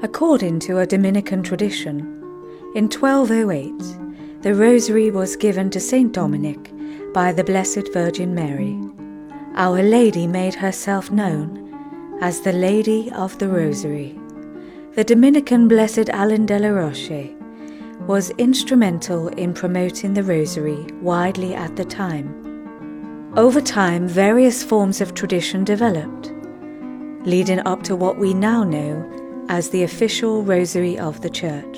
According to a Dominican tradition, in 1208, the rosary was given to Saint Dominic by the Blessed Virgin Mary. Our Lady made herself known as the Lady of the Rosary. The Dominican Blessed Alain de la Roche was instrumental in promoting the Rosary widely at the time. Over time, various forms of tradition developed, leading up to what we now know as the official Rosary of the Church.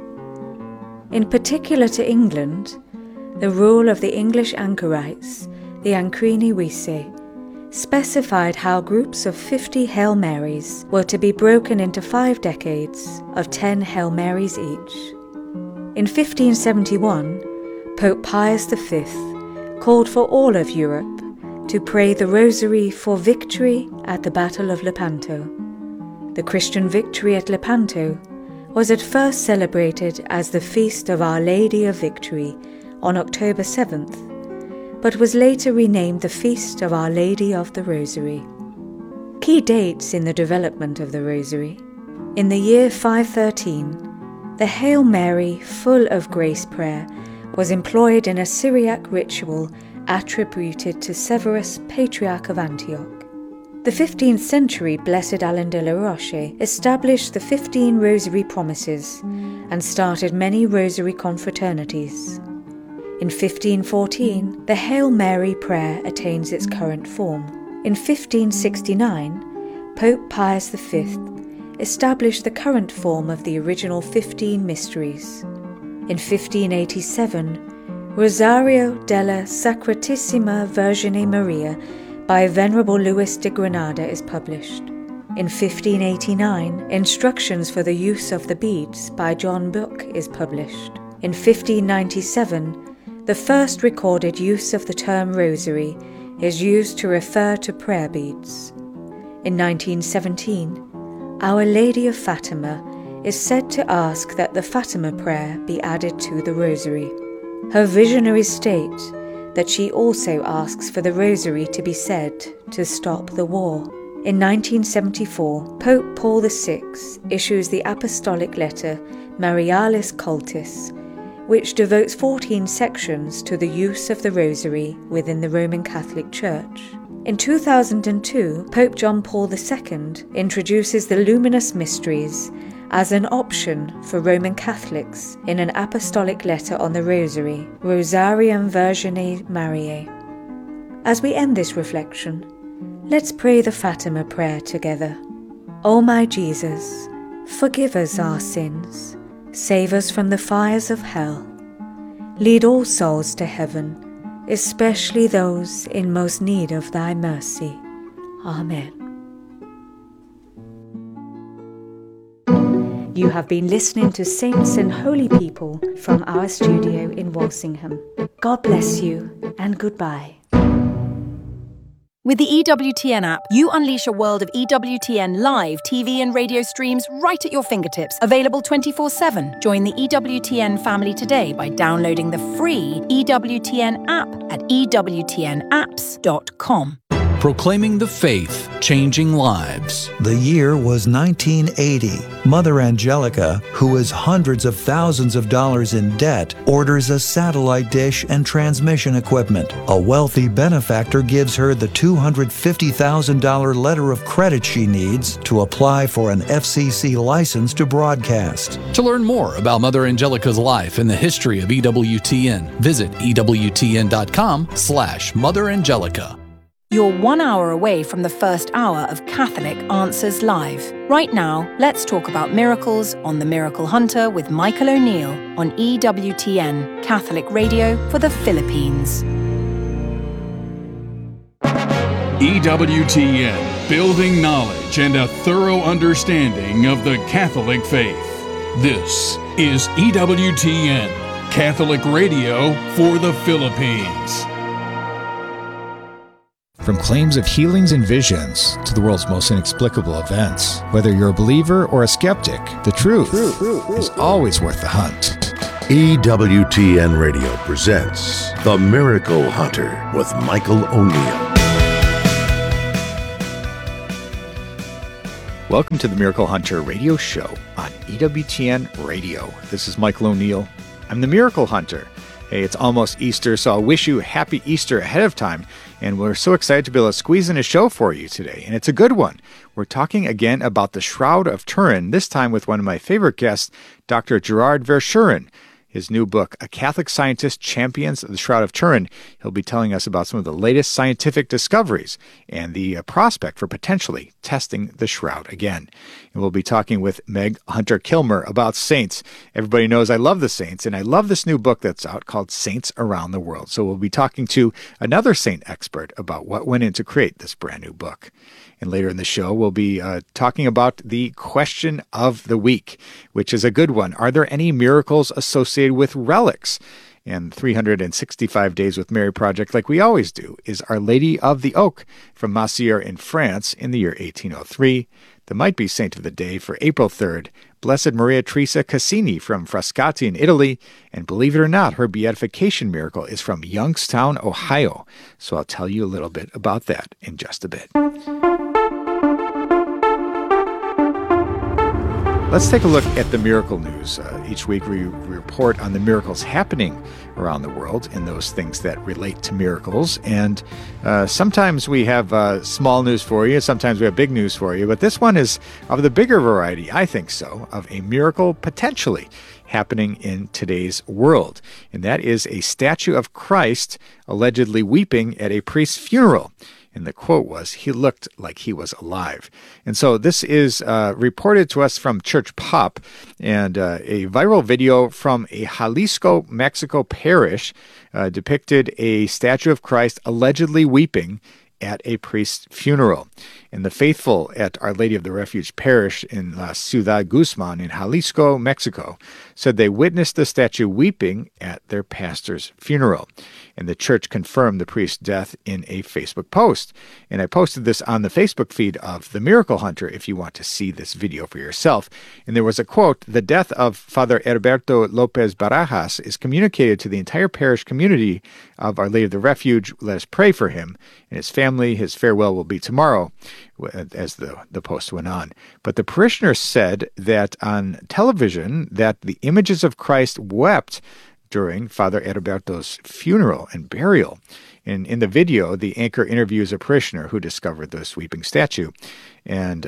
In particular to England, the rule of the English anchorites, the Ancrini Vitae, specified how groups of 50 Hail Marys were to be broken into 5 decades of 10 Hail Marys each. In 1571, Pope Pius V called for all of Europe to pray the Rosary for victory at the Battle of Lepanto. The Christian victory at Lepanto was at first celebrated as the Feast of Our Lady of Victory on October 7th, but was later renamed the Feast of Our Lady of the Rosary. Key dates in the development of the Rosary. In the year 513, the Hail Mary, full of grace prayer, was employed in a Syriac ritual attributed to Severus, Patriarch of Antioch. The 15th century Blessed Alain de la Roche established the 15 Rosary Promises and started many Rosary confraternities. In 1514, the Hail Mary prayer attains its current form. In 1569, Pope Pius V established the current form of the original 15 mysteries. In 1587, Rosario della Sacratissima Vergine Maria by Venerable Louis de Granada is published. In 1589, Instructions for the Use of the Beads by John Book is published. In 1597, the first recorded use of the term rosary is used to refer to prayer beads. In 1917, Our Lady of Fatima is said to ask that the Fatima prayer be added to the rosary. Her visionaries state that she also asks for the rosary to be said to stop the war. In 1974, Pope Paul VI issues the apostolic letter Marialis Cultus, which devotes 14 sections to the use of the rosary within the Roman Catholic Church. In 2002, Pope John Paul II introduces the Luminous Mysteries as an option for Roman Catholics in an apostolic letter on the Rosary, Rosarium Virgine Mariae. As we end this reflection, let's pray the Fatima prayer together. O my Jesus, forgive us our sins, save us from the fires of hell, lead all souls to heaven, especially those in most need of thy mercy. Amen. You have been listening to Saints and Holy People from our studio in Walsingham. God bless you and goodbye. With the EWTN app, you unleash a world of EWTN live TV and radio streams right at your fingertips, available 24/7. Join the EWTN family today by downloading the free EWTN app at ewtnapps.com. Proclaiming the faith, changing lives. The year was 1980. Mother Angelica, who is hundreds of thousands of dollars in debt, orders a satellite dish and transmission equipment. A wealthy benefactor gives her the $250,000 letter of credit she needs to apply for an FCC license to broadcast. To learn more about Mother Angelica's life and the history of EWTN, visit EWTN.com/Mother Angelica. You're 1 hour away from the first hour of Catholic Answers Live. Right now, let's talk about miracles on The Miracle Hunter with Michael O'Neill on EWTN, Catholic Radio for the Philippines. EWTN, building knowledge and a thorough understanding of the Catholic faith. This is EWTN, Catholic Radio for the Philippines. From claims of healings and visions to the world's most inexplicable events, whether you're a believer or a skeptic, the truth is always worth the hunt. EWTN Radio presents The Miracle Hunter with Michael O'Neill. Welcome to the Miracle Hunter radio show on EWTN Radio. This is Michael O'Neill. I'm the Miracle Hunter. Hey, it's almost Easter, so I'll wish you a happy Easter ahead of time. And we're so excited to be able to squeeze in a show for you today, and it's a good one. We're talking again about the Shroud of Turin, this time with one of my favorite guests, Dr. Gerard Verschuren. His new book, A Catholic Scientist Champions the Shroud of Turin. He'll be telling us about some of the latest scientific discoveries and the prospect for potentially testing the shroud again. And we'll be talking with Meg Hunter-Kilmer about saints. Everybody knows I love the saints, and I love this new book that's out called Saints Around the World. So we'll be talking to another saint expert about what went into create this brand new book. And later in the show, we'll be talking about the question of the week, which is a good one. Are there any miracles associated with relics? And 365 Days with Mary Project, like we always do, is Our Lady of the Oak from Massiere in France in the year 1803. The Might Be Saint of the Day for April 3rd, Blessed Maria Teresa Cassini from Frascati in Italy. And believe it or not, her beatification miracle is from Youngstown, Ohio. So I'll tell you a little bit about that in just a bit. Let's take a look at the miracle news. Each week we report on the miracles happening around the world and those things that relate to miracles. And sometimes we have small news for you, sometimes we have big news for you, but this one is of the bigger variety, I think so, of a miracle potentially happening in today's world. And that is a statue of Christ allegedly weeping at a priest's funeral. And the quote was, "He looked like he was alive." And so this is reported to us from Church Pop, and a viral video from a Jalisco, Mexico parish depicted a statue of Christ allegedly weeping at a priest's funeral. And the faithful at Our Lady of the Refuge Parish in La Ciudad Guzman in Jalisco, Mexico, said they witnessed the statue weeping at their pastor's funeral. And the church confirmed the priest's death in a Facebook post. And I posted this on the Facebook feed of The Miracle Hunter if you want to see this video for yourself. And there was a quote, "The death of Father Herberto Lopez Barajas is communicated to the entire parish community of Our Lady of the Refuge. Let us pray for him and his family. His farewell will be tomorrow," as the post went on. But the parishioner said that on television that the images of Christ wept during Father Herberto's funeral and burial. And in the video, the anchor interviews a parishioner who discovered the weeping statue. And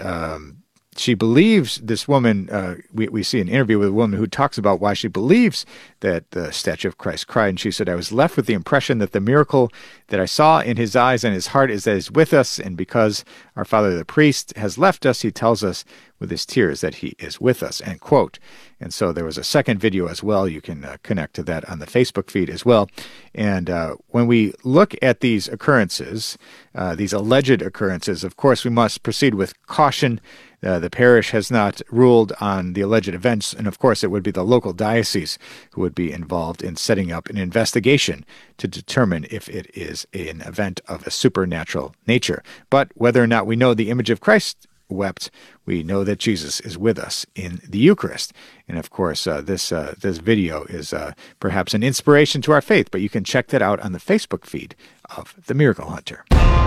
she believes, this woman, we see an interview with a woman who talks about why she believes that the statue of Christ cried. And she said, "I was left with the impression that the miracle that I saw in his eyes and his heart is that he's with us. And because our father, the priest, has left us, he tells us with his tears that he is with us," end quote. And so there was a second video as well. You can connect to that on the Facebook feed as well. And when we look at these occurrences, these alleged occurrences, of course, we must proceed with caution. The parish has not ruled on the alleged events, and of course it would be the local diocese who would be involved in setting up an investigation to determine if it is an event of a supernatural nature. But whether or not we know the image of Christ wept, we know that Jesus is with us in the Eucharist. And of course, this video is perhaps an inspiration to our faith, but you can check that out on the Facebook feed of The Miracle Hunter.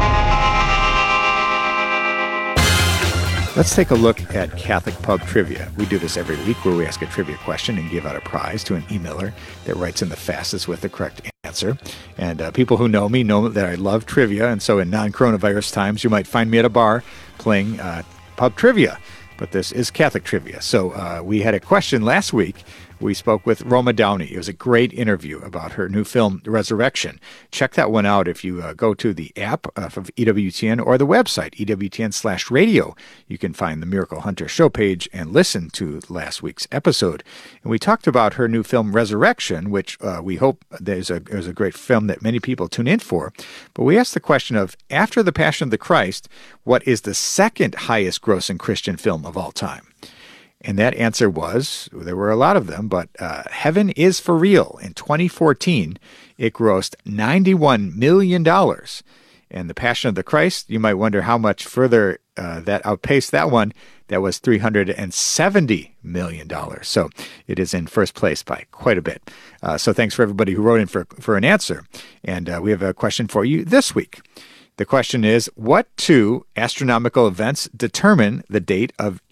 Let's take a look at Catholic Pub Trivia. We do this every week where we ask a trivia question and give out a prize to an emailer that writes in the fastest with the correct answer. And people who know me know that I love trivia, and so in non-coronavirus times, you might find me at a bar playing pub trivia. But this is Catholic trivia. So we had a question last week. We spoke with Roma Downey. It was a great interview about her new film, Resurrection. Check that one out if you go to the app of EWTN or the website, EWTN/radio. You can find the Miracle Hunter show page and listen to last week's episode. And we talked about her new film, Resurrection, which we hope is a great film that many people tune in for. But we asked the question of, after The Passion of the Christ, what is the second highest grossing Christian film of all time? And that answer was, there were a lot of them, but Heaven is for Real. In 2014, it grossed $91 million. And The Passion of the Christ, you might wonder how much further that outpaced that one. That was $370 million. So it is in first place by quite a bit. So thanks for everybody who wrote in for an answer. And we have a question for you this week. The question is, what two astronomical events determine the date of